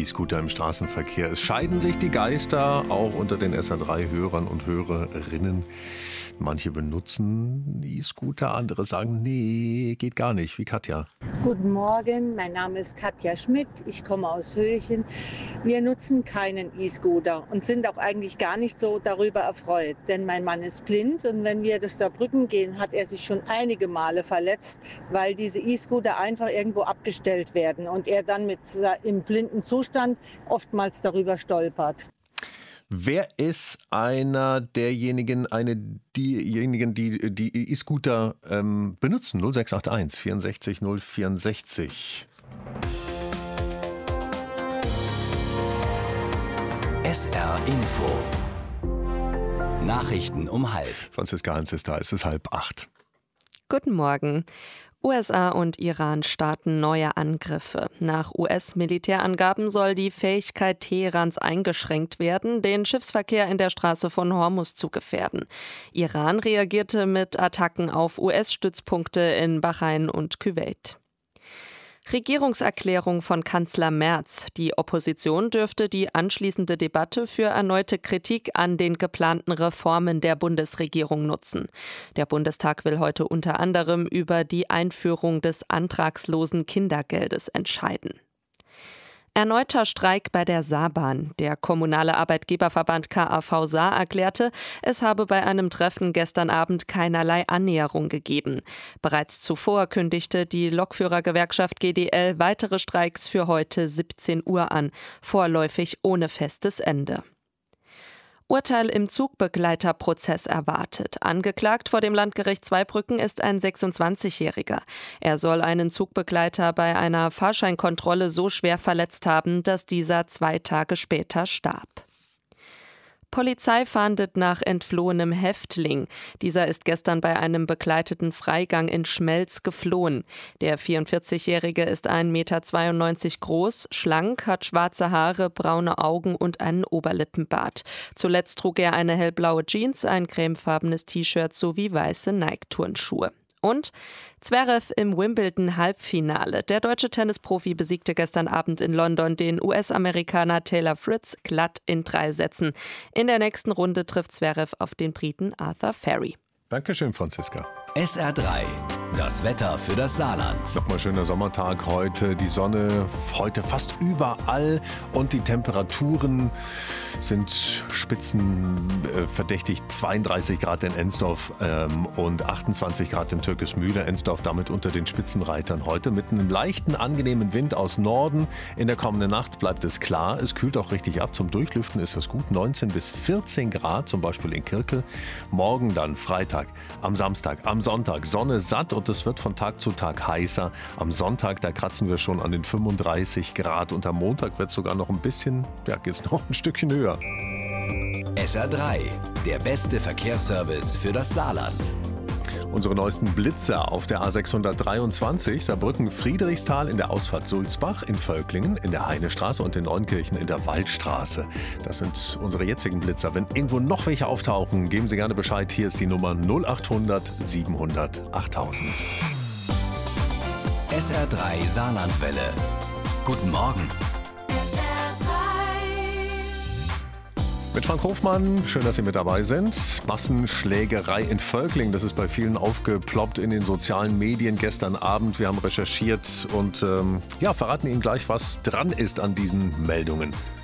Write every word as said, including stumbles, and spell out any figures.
E-Scooter im Straßenverkehr. Es scheiden sich die Geister, auch unter den S R drei Hörern und Hörerinnen. Manche benutzen E-Scooter, andere sagen, nee, geht gar nicht, wie Katja. Guten Morgen, mein Name ist Katja Schmidt, ich komme aus Höchen. Wir nutzen keinen E-Scooter und sind auch eigentlich gar nicht so darüber erfreut, denn mein Mann ist blind und wenn wir durch Saarbrücken gehen, hat er sich schon einige Male verletzt, weil diese E-Scooter einfach irgendwo abgestellt werden und er dann mit im blinden Zustand oftmals darüber stolpert. Wer ist einer derjenigen, eine diejenigen, die die E-Scooter ähm, benutzen? null sechs acht eins vierundsechzig null vierundsechzig. S R Info. Nachrichten um halb. Franziska Hans ist da, es ist halb acht. Guten Morgen. U S A und Iran starten neue Angriffe. Nach U S-Militärangaben soll die Fähigkeit Teherans eingeschränkt werden, den Schiffsverkehr in der Straße von Hormuz zu gefährden. Iran reagierte mit Attacken auf U S-Stützpunkte in Bahrain und Kuwait. Regierungserklärung von Kanzler Merz. Die Opposition dürfte die anschließende Debatte für erneute Kritik an den geplanten Reformen der Bundesregierung nutzen. Der Bundestag will heute unter anderem über die Einführung des antragslosen Kindergeldes entscheiden. Erneuter Streik bei der Saarbahn. Der kommunale Arbeitgeberverband K A V Saar erklärte, es habe bei einem Treffen gestern Abend keinerlei Annäherung gegeben. Bereits zuvor kündigte die Lokführergewerkschaft G D L weitere Streiks für heute siebzehn Uhr an, vorläufig ohne festes Ende. Urteil im Zugbegleiterprozess erwartet. Angeklagt vor dem Landgericht Zweibrücken ist ein sechsundzwanzigjähriger. Er soll einen Zugbegleiter bei einer Fahrscheinkontrolle so schwer verletzt haben, dass dieser zwei Tage später starb. Polizei fahndet nach entflohenem Häftling. Dieser ist gestern bei einem begleiteten Freigang in Schmelz geflohen. Der vierundvierzigjährige ist ein Meter zweiundneunzig groß, schlank, hat schwarze Haare, braune Augen und einen Oberlippenbart. Zuletzt trug er eine hellblaue Jeans, ein cremefarbenes T-Shirt sowie weiße Nike-Turnschuhe. Und Zverev im Wimbledon-Halbfinale. Der deutsche Tennisprofi besiegte gestern Abend in London den U S-Amerikaner Taylor Fritz glatt in drei Sätzen. In der nächsten Runde trifft Zverev auf den Briten Arthur Ferry. Dankeschön, Franziska. S R drei. Das Wetter für das Saarland. Nochmal schöner Sommertag heute. Die Sonne heute fast überall und die Temperaturen sind spitzenverdächtig. zweiunddreißig Grad in Ensdorf ähm, und achtundzwanzig Grad in Türkismühle. Ensdorf damit unter den Spitzenreitern heute mit einem leichten, angenehmen Wind aus Norden. In der kommenden Nacht bleibt es klar. Es kühlt auch richtig ab. Zum Durchlüften ist das gut. neunzehn bis vierzehn Grad, zum Beispiel in Kirkel. Morgen dann Freitag, am Samstag, am Sonntag Sonne satt und es wird von Tag zu Tag heißer. Am Sonntag, da kratzen wir schon an den fünfunddreißig Grad und am Montag wird es sogar noch ein bisschen, ja, geht's noch ein Stückchen höher. S R drei, der beste Verkehrsservice für das Saarland. Unsere neuesten Blitzer auf der A sechshundertdreiundzwanzig, Saarbrücken-Friedrichsthal in der Ausfahrt Sulzbach, in Völklingen, in der Heinestraße und in Neunkirchen in der Waldstraße. Das sind unsere jetzigen Blitzer. Wenn irgendwo noch welche auftauchen, geben Sie gerne Bescheid. Hier ist die Nummer null achthundert siebenhundert achttausend. S R drei Saarlandwelle. Guten Morgen. Mit Frank Hofmann, schön, dass Sie mit dabei sind. Massenschlägerei in Völklingen, das ist bei vielen aufgeploppt in den sozialen Medien gestern Abend. Wir haben recherchiert und ähm, ja, verraten Ihnen gleich, was dran ist an diesen Meldungen.